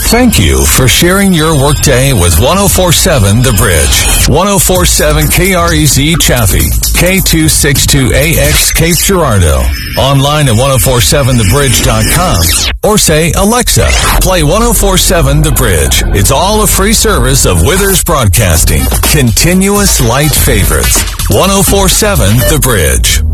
Thank you for sharing your workday with 104.7 The Bridge. 104.7 KREZ Chaffee, K262AX Cape Girardeau. Online at 1047thebridge.com or say, Alexa, play 104.7 The Bridge. It's all a free service of Withers Broadcasting. Continuous light favorites. 104.7 The Bridge.